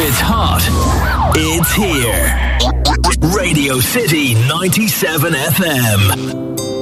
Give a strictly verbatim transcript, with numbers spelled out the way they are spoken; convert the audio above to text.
it's hot, it's here. Radio City ninety-seven F M.